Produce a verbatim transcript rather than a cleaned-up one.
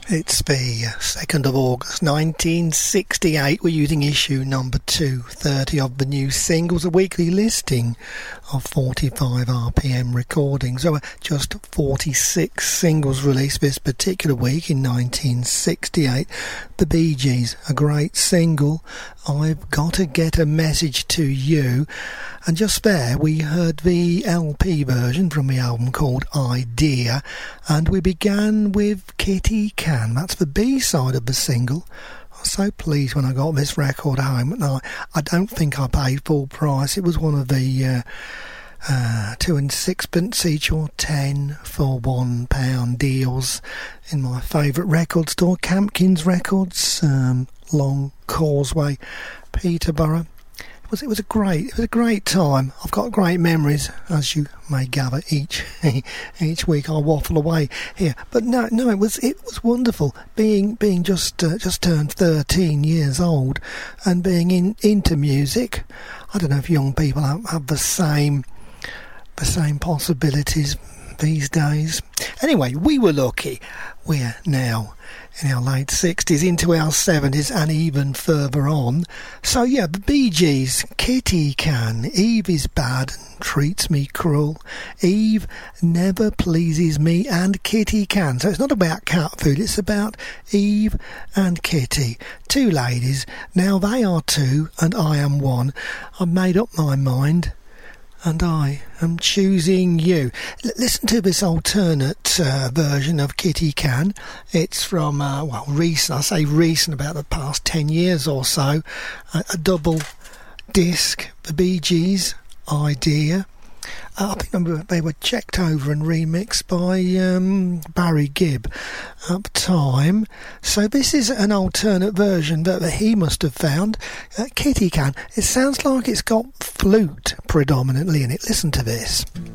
It's the second of August nineteen sixty-eight. We're using issue number two thirty of the new singles, a weekly listing of forty-five R P M recordings. So just forty-six singles released this particular week in nineteen sixty-eight. The Bee Gees, a great single, I've Got to Get a Message to You. And just there we heard the L P version from the album called Idea, and we began with Kitty Can. That's the B-side of the single. I was so pleased when I got this record home. No, I don't think I paid full price. It was one of the uh, uh, two and sixpence each or ten for one pound deals in my favourite record store, Campkins Records, um, Long Causeway, Peterborough. It was, it was a great it was a great time. I've got great memories, as you may gather. Each each week I waffle away here, but no, no, it was it was wonderful being being just uh, just turned thirteen years old and being in into music. I don't know if young people have, have the same the same possibilities these days. Anyway, we were lucky. We're now in our late sixties, into our seventies, and even further on. So yeah, the Bee Gees, Kitty Can. Eve is bad and treats me cruel. Eve never pleases me, and Kitty Can. So it's not about cat food, it's about Eve and Kitty. Two ladies. Now they are two and I am one. I've made up my mind, and I am choosing you. L- listen to this alternate uh, version of Kitty Can. It's from, uh, well, recent, I say recent, about the past ten years or so. A, a double disc, the Bee Gees, Idea. Uh, I think they were checked over and remixed by um, Barry Gibb at the time. So this is an alternate version that he must have found. Uh, Kitty Can. It sounds like it's got flute predominantly in it. Listen to this.